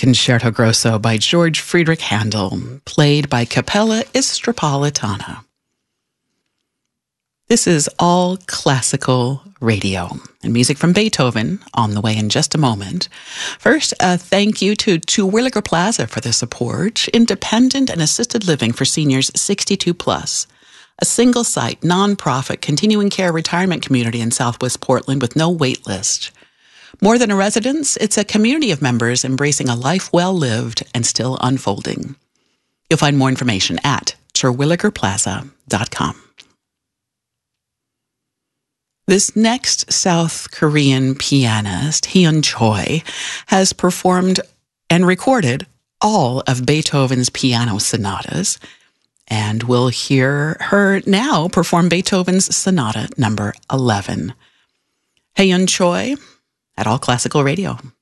Concerto Grosso by George Friedrich Handel, played by Capella Istropolitana. This is All Classical Radio, and music from Beethoven on the way in just a moment. First, a thank you to Terwilliger Plaza for the support, independent and assisted living for seniors 62 plus. A single-site, non-profit, continuing care retirement community in Southwest Portland with no wait list. More than a residence, it's a community of members embracing a life well lived and still unfolding. You'll find more information at terwilligerplaza.com. This next South Korean pianist, Hyun Choi, has performed and recorded all of Beethoven's piano sonatas, and we'll hear her now perform Beethoven's Sonata number 11. Hyun Choi at All Classical Radio.